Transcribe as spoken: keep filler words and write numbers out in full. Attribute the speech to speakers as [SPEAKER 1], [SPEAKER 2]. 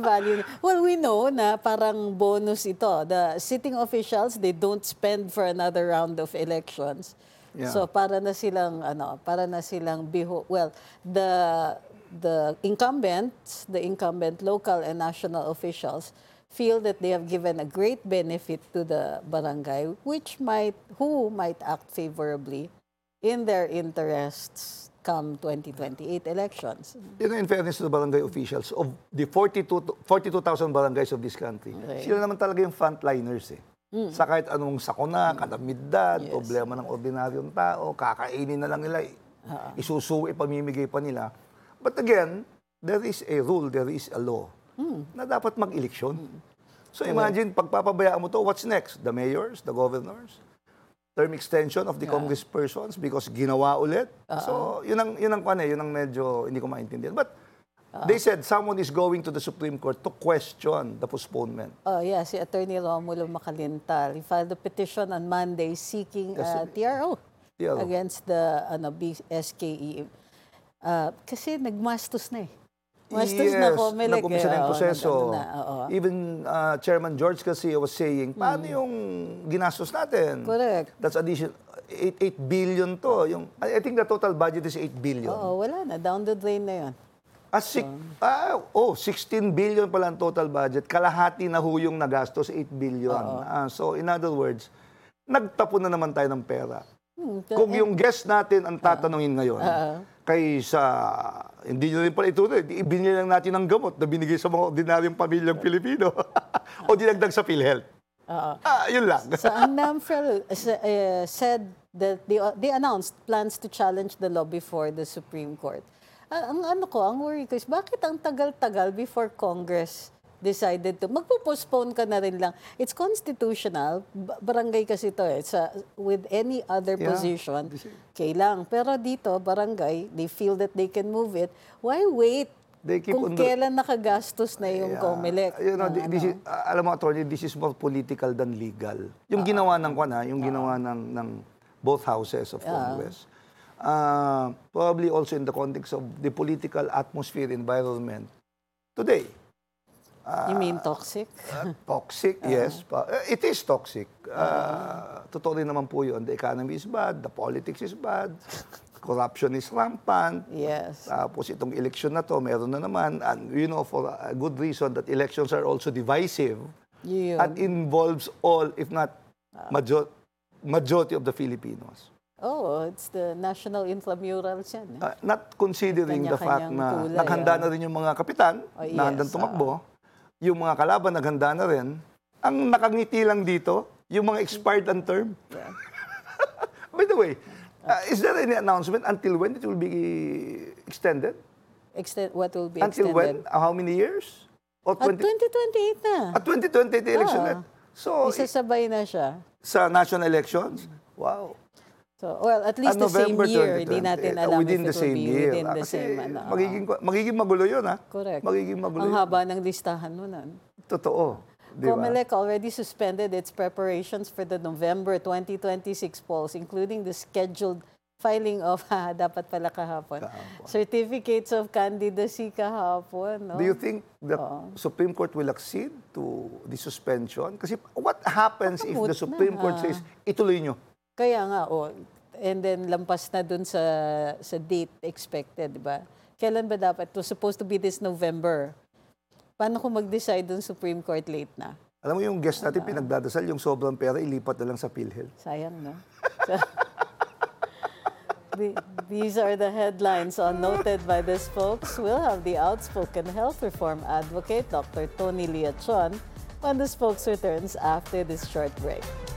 [SPEAKER 1] value. Well, we know na parang bonus ito. The sitting officials, they don't spend for another round of elections.
[SPEAKER 2] Yeah.
[SPEAKER 1] So para na silang ano, para na silang biho. Well, the the incumbents, the incumbent local and national officials feel that they have given a great benefit to the barangay, which might who might act favorably in their interests come twenty twenty-eight elections.
[SPEAKER 2] You know, in fairness to the barangay officials, of the forty-two thousand barangays of this country,
[SPEAKER 1] Okay.
[SPEAKER 2] sila naman talaga yung frontliners eh.
[SPEAKER 1] Mm.
[SPEAKER 2] Sa kahit anong sakuna, kalamidad,
[SPEAKER 1] Yes.
[SPEAKER 2] problema ng ordinaryong tao, kakainin na lang nila,
[SPEAKER 1] Uh-huh.
[SPEAKER 2] isusuwi, pamimigay pa nila. But again, there is a rule, there is a law
[SPEAKER 1] Mm.
[SPEAKER 2] na dapat mag-eleksyon. So imagine, pagpapabayaan mo to, what's next? The mayors, the governors, term extension of the
[SPEAKER 1] Yeah.
[SPEAKER 2] congresspersons because ginawa ulit.
[SPEAKER 1] Uh-uh.
[SPEAKER 2] So, yun ang, yun ang kwan eh, yun ang medyo hindi ko maintindihan. But they said someone is going to the Supreme Court to question the postponement.
[SPEAKER 1] Oh, yeah, si Attorney Romulo Macalintal. He filed a petition on Monday seeking
[SPEAKER 2] Yes,
[SPEAKER 1] uh, T R O
[SPEAKER 2] T R O.
[SPEAKER 1] against the ano, B S K E. Uh, kasi nagmastos na eh. Mastos na Comelec.
[SPEAKER 2] nag-umpisa na yung
[SPEAKER 1] Oo,
[SPEAKER 2] proseso.
[SPEAKER 1] nag-ano na, oo.
[SPEAKER 2] Even uh, Chairman George kasi was saying, paano yung ginastos natin?
[SPEAKER 1] Correct.
[SPEAKER 2] That's addition, eight billion to. Yung, I I think the total budget is eight billion.
[SPEAKER 1] Oo, wala na. Down the drain na yun.
[SPEAKER 2] Ah, six, ah, oh, sixteen billion pala ang total budget. Kalahati na ho yung nagastos, eight billion. Ah, so, in other words, nagtapon na naman tayo ng pera.
[SPEAKER 1] Hmm,
[SPEAKER 2] Kung yung guest natin ang tatanungin ngayon, kay sa, hindi nyo rin pala ito, ibinili lang natin ng gamot na binigay sa mga ordinaryong pamilyang Pilipino. O dinagdag sa PhilHealth.
[SPEAKER 1] Oo.
[SPEAKER 2] Ah, yun lang.
[SPEAKER 1] So, ang NAMFREL uh, said that they, they announced plans to challenge the law before the Supreme Court. Ah, ang ano ko, ang worry ko is, bakit ang tagal-tagal before Congress decided to, magpo-postpone ka na rin lang. It's constitutional. Ba- barangay kasi ito eh. Sa, with any other
[SPEAKER 2] Yeah.
[SPEAKER 1] position, kailang. Pero dito, barangay, they feel that they can move it. Why wait?
[SPEAKER 2] They keep
[SPEAKER 1] Kung
[SPEAKER 2] on the-
[SPEAKER 1] kailan nakagastos na yung
[SPEAKER 2] Yeah.
[SPEAKER 1] Comelec.
[SPEAKER 2] You know,
[SPEAKER 1] ng
[SPEAKER 2] this
[SPEAKER 1] ano.
[SPEAKER 2] is, uh, alam mo, attorney, this is more political than legal. Yung ginawa ng kwan, ha, yung ginawa ng, ng both houses of Congress. Uh, probably also in the context of the political atmosphere environment today.
[SPEAKER 1] You mean toxic?
[SPEAKER 2] Uh, toxic, yes. Pa- uh, it is toxic. Uh, totoo rin naman po yun. The economy is bad, the politics is bad, corruption is rampant.
[SPEAKER 1] Yes.
[SPEAKER 2] Tapos itong election na to, meron na naman. And you know, for a good reason that elections are also divisive
[SPEAKER 1] Yun.
[SPEAKER 2] at involves all, if not major- majority of the Filipinos.
[SPEAKER 1] Oh, it's the national intramurals yan. Eh?
[SPEAKER 2] Uh, not considering the fact
[SPEAKER 1] Kanya-kanyang
[SPEAKER 2] na
[SPEAKER 1] kulay,
[SPEAKER 2] naghanda
[SPEAKER 1] ah.
[SPEAKER 2] na rin yung mga kapitan
[SPEAKER 1] Oh,
[SPEAKER 2] na
[SPEAKER 1] yes,
[SPEAKER 2] handang tumakbo, yung mga kalaban naghanda na rin. Ang nakangiti lang dito, yung mga expired and term.
[SPEAKER 1] Yeah.
[SPEAKER 2] By the way, uh, is there any announcement until when it will be extended?
[SPEAKER 1] Extend, what will be
[SPEAKER 2] Until
[SPEAKER 1] extended?
[SPEAKER 2] when? Uh, how many years? Or
[SPEAKER 1] At twenty twenty-eight na.
[SPEAKER 2] At twenty twenty the election
[SPEAKER 1] Ah.
[SPEAKER 2] net. So, i-
[SPEAKER 1] Isasabay na siya.
[SPEAKER 2] sa national elections? Wow.
[SPEAKER 1] So, well, at least
[SPEAKER 2] Ah,
[SPEAKER 1] the same
[SPEAKER 2] November
[SPEAKER 1] year.
[SPEAKER 2] twenty
[SPEAKER 1] Hindi natin
[SPEAKER 2] twenty.
[SPEAKER 1] alam
[SPEAKER 2] Within
[SPEAKER 1] if it
[SPEAKER 2] the
[SPEAKER 1] will
[SPEAKER 2] same
[SPEAKER 1] be
[SPEAKER 2] year.
[SPEAKER 1] within
[SPEAKER 2] Ah,
[SPEAKER 1] the
[SPEAKER 2] kasi
[SPEAKER 1] same. Ano, ah.
[SPEAKER 2] magiging, magiging magulo yun, ha?
[SPEAKER 1] Correct.
[SPEAKER 2] Magiging magulo
[SPEAKER 1] Ang
[SPEAKER 2] yun.
[SPEAKER 1] haba ng listahan mo nun.
[SPEAKER 2] Totoo. Di ba?
[SPEAKER 1] Comelec already suspended its preparations for the November twenty twenty-six polls, including the scheduled filing of, ha, dapat pala kahapon,
[SPEAKER 2] Kahapon.
[SPEAKER 1] certificates of candidacy kahapon. No?
[SPEAKER 2] Do you think the
[SPEAKER 1] Oo.
[SPEAKER 2] Supreme Court will accede to the suspension? Kasi what happens if
[SPEAKER 1] Pakamot
[SPEAKER 2] the Supreme
[SPEAKER 1] na,
[SPEAKER 2] Court
[SPEAKER 1] ah.
[SPEAKER 2] says, ituloy nyo?
[SPEAKER 1] Kaya nga, oh, and then lampas na dun sa sa date expected, di ba? Kailan ba dapat? It was supposed to be this November. Paano kung mag-decide dun Supreme Court late na?
[SPEAKER 2] Alam mo yung guest natin, pinagdadasal, yung sobrang pera, ilipat na lang sa PhilHealth.
[SPEAKER 1] Sayang, no? So, the- these are the headlines on Noted by these folks. We'll have the outspoken health reform advocate, Doctor Tony Liachon, when the spokes returns after this short break.